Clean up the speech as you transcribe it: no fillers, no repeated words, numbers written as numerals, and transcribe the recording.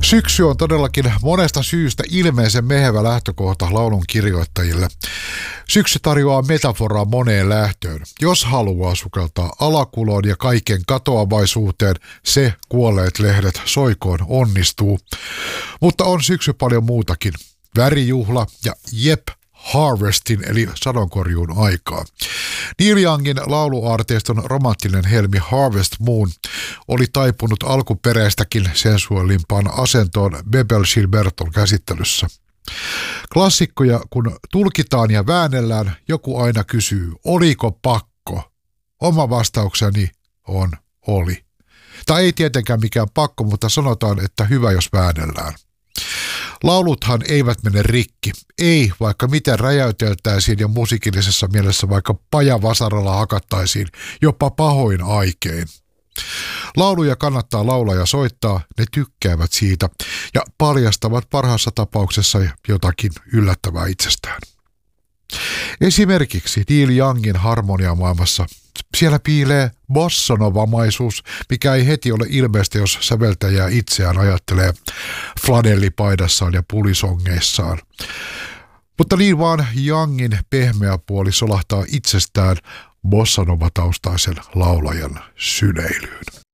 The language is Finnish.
Syksy on todellakin monesta syystä ilmeisen mehevä lähtökohta laulun kirjoittajille. Syksy tarjoaa metaforaa moneen lähtöön. Jos haluaa sukeltaa alakuloon ja kaiken katoavaisuuteen, se kuolleet lehdet soikoon onnistuu. Mutta on syksy paljon muutakin. Värijuhla ja harvestin eli sadonkorjuun aikaa. Neil Youngin lauluartiston romanttinen helmi Harvest Moon oli taipunut alkuperäistäkin sensuaalimpaan asentoon Bebel Gilberton käsittelyssä. Klassikkoja kun tulkitaan ja väännellään, joku aina kysyy, oliko pakko? Oma vastaukseni oli. Tai ei tietenkään mikään pakko, mutta sanotaan, että hyvä jos väännellään. Lauluthan eivät mene rikki. Ei, vaikka miten räjäyteltäisiin ja musiikillisessa mielessä vaikka pajavasaralla hakattaisiin, jopa pahoin aikein. Lauluja kannattaa laulaa ja soittaa, ne tykkäävät siitä ja paljastavat parhaassa tapauksessa jotakin yllättävää itsestään. Esimerkiksi Neil Youngin harmoniamaailmassa siellä piilee bossanovamaisuus, mikä ei heti ole ilmeistä, jos säveltäjää itseään ajattelee flanellipaidassaan ja pulisongeissaan. Mutta niin vaan Youngin pehmeä puoli solahtaa itsestään bossanova-taustaisen laulajan syneilyyn.